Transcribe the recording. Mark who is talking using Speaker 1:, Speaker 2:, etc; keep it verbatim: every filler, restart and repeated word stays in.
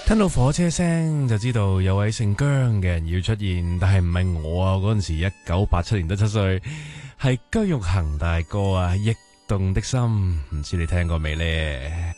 Speaker 1: 聽到火車聲就知道有位姓姜嘅人要出現，但係唔係我啊！嗰陣時一九八七年得七歲，係姜育恒大哥啊！憶動的心，唔知你聽過未呢？